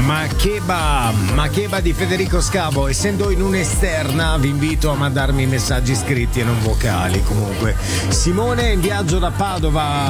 Makeba di Federico Scavo. Essendo in un'esterna vi invito a mandarmi messaggi scritti e non vocali. Comunque Simone è in viaggio da Padova